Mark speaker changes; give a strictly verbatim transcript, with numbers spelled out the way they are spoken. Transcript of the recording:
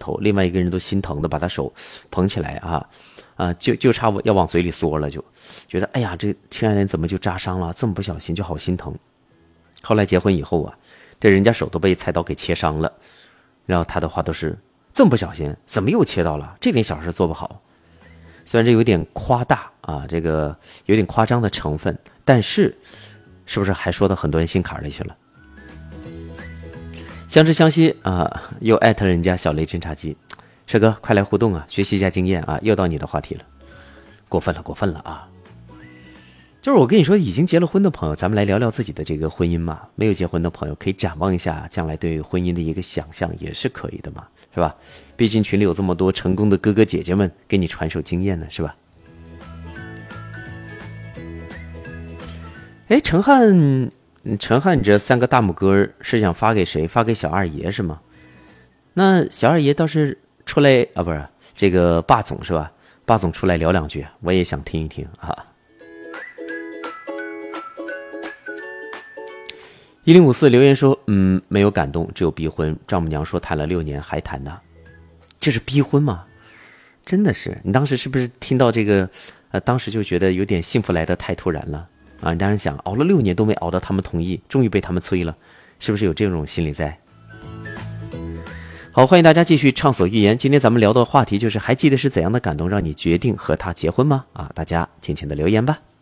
Speaker 1: 头，另外一个人都心疼的把他手捧起来啊啊，就就差要往嘴里缩了，就觉得哎呀，这亲爱的人怎么就扎伤了？这么不小心，就好心疼。后来结婚以后啊，这人家手都被菜刀给切伤了，然后他的话都是这么不小心，怎么又切到了？这点小事做不好。虽然这有点夸大啊，这个有点夸张的成分，但是是不是还说到很多人心坎里去了？相知相惜啊，又艾特人家小雷侦察机，帅哥快来互动啊，学习一下经验啊，又到你的话题了，过分了过分了啊！就是我跟你说，已经结了婚的朋友，咱们来聊聊自己的这个婚姻嘛。没有结婚的朋友，可以展望一下将来对婚姻的一个想象，也是可以的嘛，是吧？毕竟群里有这么多成功的哥哥姐姐们给你传授经验呢，是吧？哎，陈汉，陈汉，你这三个大拇哥是想发给谁？发给小二爷是吗？那小二爷倒是出来啊，不是这个霸总是吧？霸总出来聊两句，我也想听一听啊。一零五四留言说，嗯，没有感动，只有逼婚。丈母娘说谈了六年还谈呢，这是逼婚吗？真的是，你当时是不是听到这个，呃，当时就觉得有点幸福来得太突然了啊？你当时想，熬了六年都没熬到他们同意，终于被他们催了，是不是有这种心理在？好，欢迎大家继续畅所欲言。今天咱们聊的话题就是，还记得是怎样的感动让你决定和他结婚吗？啊，大家尽情的留言吧。